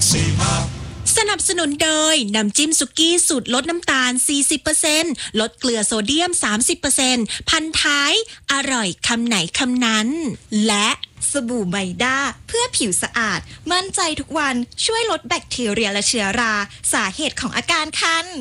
สนับสนุนโดยน้ำจิ้มสุกี้สูตรลดน้ำตาล 40% ลดเกลือโซเดียม 30% พันท้ายอร่อยคำไหนคำนั้นและสบู่ไมด้าเพื่อผิวสะอาดมั่นใจทุกวันช่วยลดแบคทีเรียและเชื้อราสาเหตุของอาการคัน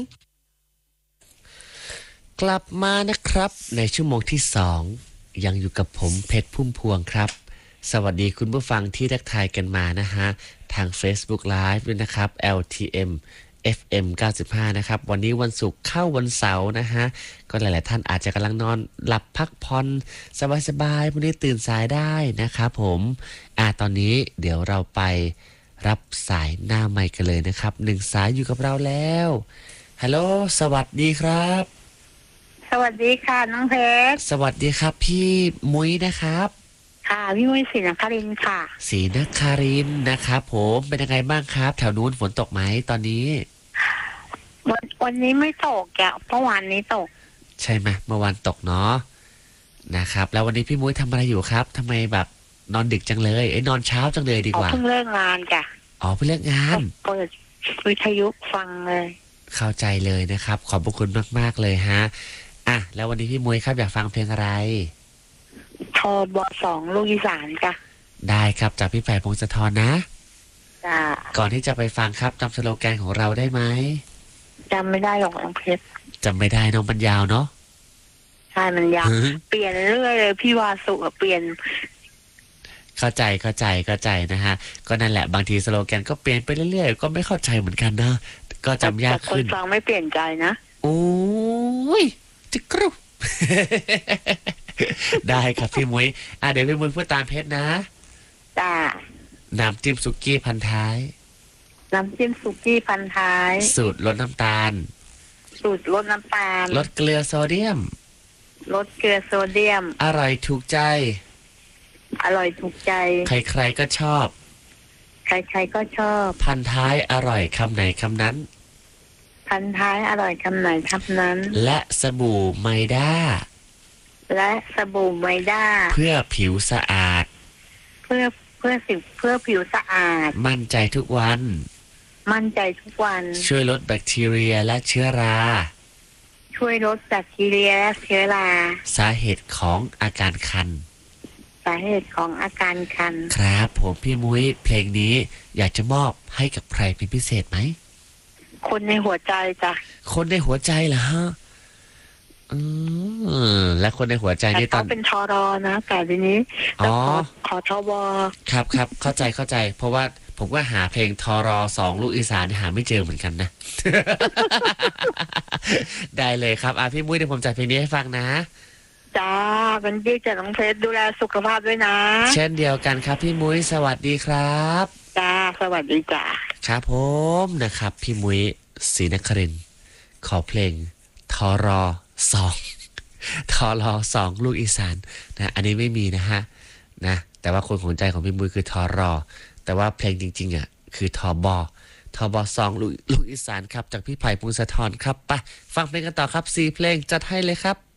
กลับมานะครับในชั่วโมงที่2ยังอยู่กับผมเพชรพุ่มพวงครับสวัสดีคุณผู้ฟังที่ทักทายกันมานะฮะทาง Facebook Live ด้วยนะครับ LTM FM 95นะครับวันนี้วันศุกร์เข้าวันเสาร์นะฮะก็หลายๆท่านอาจจะกำลังนอนหลับพักผ่อนสบายๆพรุ่งนี้ตื่นสายได้นะครับผมตอนนี้เดี๋ยวเราไปรับสายหน้าไมค์กันเลยนะครับ1สายอยู่กับเราแล้วฮัลโหลสวัสดีครับสวัสดีค่ะน้องเพชรสวัสดีครับพี่มุ้ยนะครับค่ะพี่มุ้ยศรีนครินทร์ค่ะศรีนครินทร์นะครับผมเป็นยังไงบ้างครับแถวนู้นฝนตกไหมตอนนี้วันนี้ไม่ตกอ่ะเมื่อวานนี้ตกใช่ไหมเมื่อวานตกเนาะนะครับแล้ววันนี้พี่มุ้ยทำอะไรอยู่ครับทำไมแบบนอนดึกจังเลยนอนเช้าจังเลยดีกว่าเพิ่งเลิกงานจ้ะเพิ่งเลิกงานเปิดวิทยุฟังเลยเข้าใจเลยนะครับขอบพระคุณมากๆเลยฮะแล้ววันนี้พี่มุ้ยครับอยากฟังเพลงอะไรทบ2ลูกอีสานจ้ะได้ครับจากพี่ไผ่พงศธรนะจ้ะก่อนที่จะไปฟังครับจำสโลแกนของเราได้ไหมจำไม่ได้หรอกน้องเพชรจำไม่ได้น้องมันยาวเนาะใช่มันยาวเปลี่ยนเรื่อยเลยพี่วาสุเปลี่ยนเข้าใจนะฮะก็นั่นแหละบางทีสโลแกนก็เปลี่ยนไปเรื่อยๆก็ไม่เข้าใจเหมือนกันนะก็จำยากขึ้นคนฟังไม่เปลี่ยนใจนะโอ้ยจะกรุบ ได้ครับพี่มุ้ยเดี๋ยวพี่มุ้ยพูดตามเพชรนะจ้าน้ำจิ้มสุกี้พันท้ายน้ำจิ้มสุกี้พันท้ายสูตรลดน้ำตาลสูตรลดน้ำตาลลดเกลือโซเดียมลดเกลือโซเดียมอร่อยถูกใจอร่อยถูกใจใครๆก็ชอบใครๆก็ชอบพันท้ายอร่อยคำไหนคำนั้นพันท้ายอร่อยคำไหนคำนั้นและสบู่ไมด้าและสบู่ไมด้าเพื่อผิวสะอาดเพื่อผิวสะอาดมั่นใจทุกวันช่วยลดแบคทีเรียและเชื้อราช่วยลดแบคทีเรียและเชื้อราสาเหตุของอาการคันครับผมพี่มุ้ยเพลงนี้อยากจะมอบให้กับใครเป็นพิเศษไหมคนในหัวใจจ้ะคนในหัวใจเหรอฮะและคนในหัวใจนี่ตอนเป็นทรนะแต่ทีนี้ขอทบครับเข้าใจเพราะว่าผมก็หาเพลงทร2ลูกอีสานหาไม่เจอเหมือนกันนะ ได้เลยครับพี่มุ้ยเดี๋ยวผมจัดเพลงนี้ให้ฟังนะจ้าเป็นพี่จะน้องเพชรดูแลสุขภาพด้วยนะเช่นเดียวกันครับพี่มุ้ยสวัสดีครับจ้าสวัสดีจ้าครับผมนะครับพี่มุ้ยศรีนครินทร์ขอเพลงทร2ลูกอีสานนะอันนี้ไม่มีนะฮะนะแต่ว่าคนของใจของพี่มุ้ยคือทรแต่ว่าเพลงจริงๆคือทบ2ลูกอีสานครับจากพี่ไผ่พงศธรครับไปฟังเพลงกันต่อครับ4เพลงจัดให้เลยครับ